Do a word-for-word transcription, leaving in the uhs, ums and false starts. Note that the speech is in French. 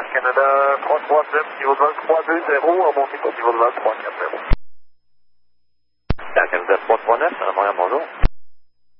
Air Canada trois trois neuf, niveau de vingt-trois deux zéro, remontez au niveau de vingt-trois quatre zéro.